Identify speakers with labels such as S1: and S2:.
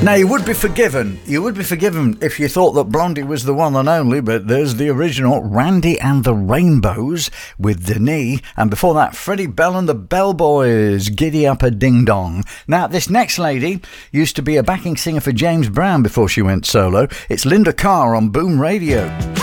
S1: Now, you would be forgiven. You would be forgiven if you thought that Blondie was the one and only, but there's the original Randy and the Rainbows with Denis, and before that, Freddie Bell and the Bell Boys, Giddy Up a Ding Dong. Now, this next lady used to be a backing singer for James Brown before she went solo. It's Linda Carr on Boom Radio.